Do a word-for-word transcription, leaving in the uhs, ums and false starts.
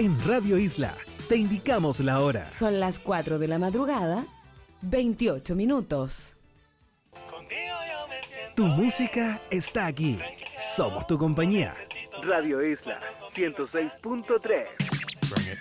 En Radio Isla te indicamos la hora. Son las cuatro de la madrugada, veintiocho minutos. Tu música está aquí. Somos tu compañía. Radio Isla ciento seis punto tres.